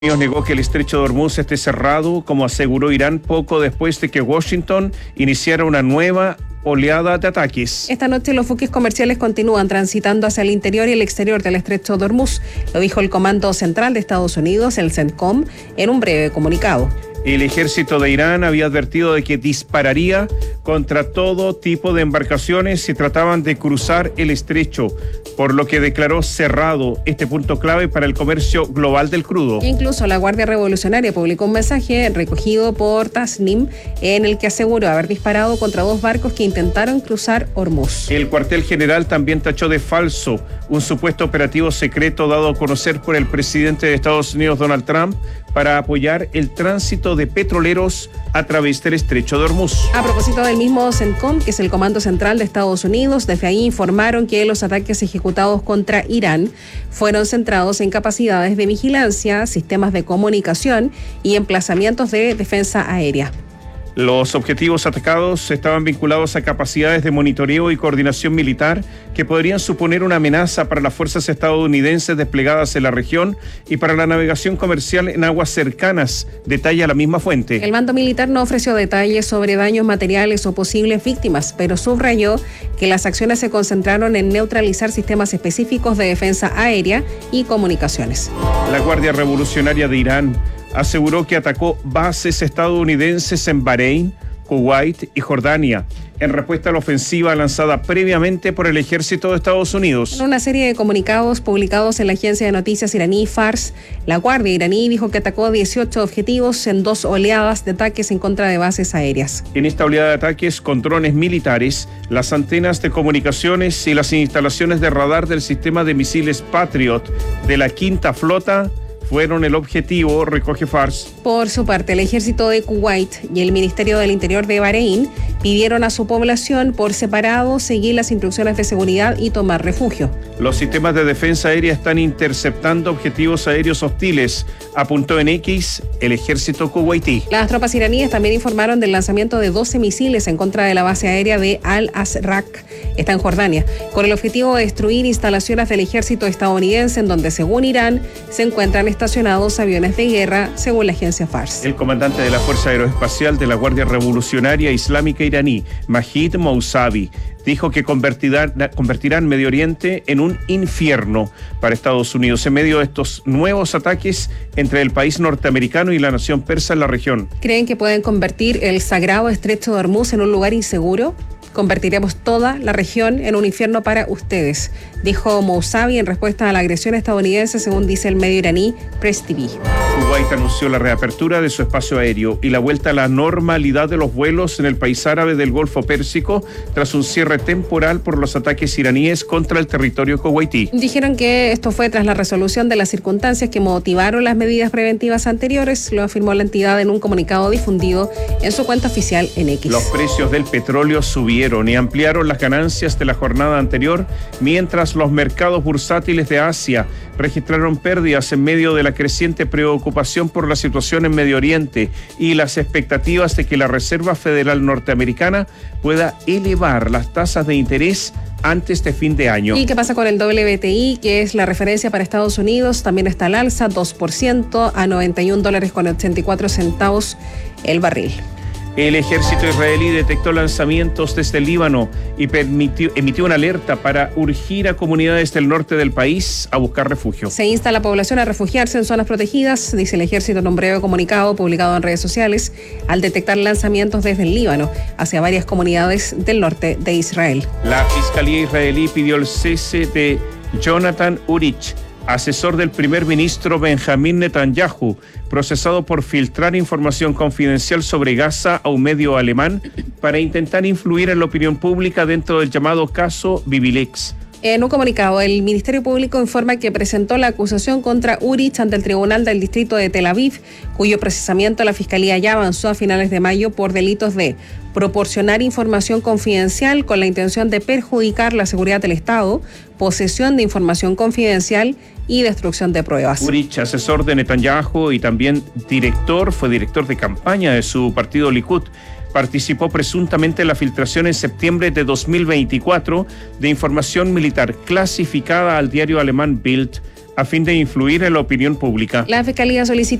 Unidos negó que el estrecho de Hormuz esté cerrado, como aseguró Irán poco después de que Washington iniciara una nueva oleada de ataques. Esta noche los buques comerciales continúan transitando hacia el interior y el exterior del estrecho de Hormuz, lo dijo el Comando Central de Estados Unidos, el CENTCOM, en un breve comunicado. El ejército de Irán había advertido de que dispararía contra todo tipo de embarcaciones si trataban de cruzar el estrecho, por lo que declaró cerrado este punto clave para el comercio global del crudo. Incluso la Guardia Revolucionaria publicó un mensaje recogido por Tasnim en el que aseguró haber disparado contra 2 barcos que intentaron cruzar Hormuz. El cuartel general también tachó de falso un supuesto operativo secreto dado a conocer por el presidente de Estados Unidos, Donald Trump, para apoyar el tránsito de petroleros a través del estrecho de Hormuz. A propósito del mismo CENTCOM, que es el Comando Central de Estados Unidos, desde ahí informaron que los ataques ejecutados contra Irán fueron centrados en capacidades de vigilancia, sistemas de comunicación y emplazamientos de defensa aérea. Los objetivos atacados estaban vinculados a capacidades de monitoreo y coordinación militar que podrían suponer una amenaza para las fuerzas estadounidenses desplegadas en la región y para la navegación comercial en aguas cercanas, detalla la misma fuente. El mando militar no ofreció detalles sobre daños materiales o posibles víctimas, pero subrayó que las acciones se concentraron en neutralizar sistemas específicos de defensa aérea y comunicaciones. La Guardia Revolucionaria de Irán aseguró que atacó bases estadounidenses en Bahrein, Kuwait y Jordania, en respuesta a la ofensiva lanzada previamente por el ejército de Estados Unidos. En una serie de comunicados publicados en la agencia de noticias iraní Fars, la Guardia iraní dijo que atacó 18 objetivos en 2 oleadas de ataques en contra de bases aéreas. En esta oleada de ataques con drones militares, las antenas de comunicaciones y las instalaciones de radar del sistema de misiles Patriot de la Quinta Flota fueron el objetivo, recoge Fars. Por su parte, el ejército de Kuwait y el Ministerio del Interior de Bahrein pidieron a su población por separado seguir las instrucciones de seguridad y tomar refugio. Los sistemas de defensa aérea están interceptando objetivos aéreos hostiles, apuntó en X el ejército kuwaití. Las tropas iraníes también informaron del lanzamiento de 12 misiles en contra de la base aérea de Al-Azraq, está en Jordania, con el objetivo de destruir instalaciones del ejército estadounidense en donde, según Irán, se encuentran estacionados aviones de guerra, según la agencia Fars. El comandante de la Fuerza Aeroespacial de la Guardia Revolucionaria Islámica iraní, Majid Mousavi, dijo que convertirán Medio Oriente en un infierno para Estados Unidos en medio de estos nuevos ataques entre el país norteamericano y la nación persa en la región. ¿Creen que pueden convertir el sagrado estrecho de Hormuz en un lugar inseguro? Convertiremos toda la región en un infierno para ustedes, dijo Mousavi en respuesta a la agresión estadounidense, según dice el medio iraní Press TV. Kuwait anunció la reapertura de su espacio aéreo y la vuelta a la normalidad de los vuelos en el país árabe del Golfo Pérsico tras un cierre temporal por los ataques iraníes contra el territorio kuwaití. Dijeron que esto fue tras la resolución de las circunstancias que motivaron las medidas preventivas anteriores, lo afirmó la entidad en un comunicado difundido en su cuenta oficial en X. Los precios del petróleo subieron y ampliaron las ganancias de la jornada anterior, mientras los mercados bursátiles de Asia registraron pérdidas en medio de la creciente preocupación por la situación en Medio Oriente y las expectativas de que la Reserva Federal norteamericana pueda elevar las tasas de interés antes de fin de año. ¿Y qué pasa con el WTI, que es la referencia para Estados Unidos? También está al alza, 2% a $91.84 el barril. El ejército israelí detectó lanzamientos desde el Líbano y emitió una alerta para urgir a comunidades del norte del país a buscar refugio. Se insta a la población a refugiarse en zonas protegidas, dice el ejército en un breve comunicado publicado en redes sociales, al detectar lanzamientos desde el Líbano hacia varias comunidades del norte de Israel. La Fiscalía israelí pidió el cese de Jonathan Urich, asesor del primer ministro Benjamín Netanyahu, procesado por filtrar información confidencial sobre Gaza a un medio alemán para intentar influir en la opinión pública dentro del llamado caso Bibilex. En un comunicado, el Ministerio Público informa que presentó la acusación contra Urich ante el Tribunal del Distrito de Tel Aviv, cuyo procesamiento la Fiscalía ya avanzó a finales de mayo por delitos de proporcionar información confidencial con la intención de perjudicar la seguridad del Estado, posesión de información confidencial y destrucción de pruebas. Urich, asesor de Netanyahu y también fue director de campaña de su partido Likud, participó presuntamente en la filtración en septiembre de 2024 de información militar clasificada al diario alemán Bild a fin de influir en la opinión pública. La Fiscalía solicita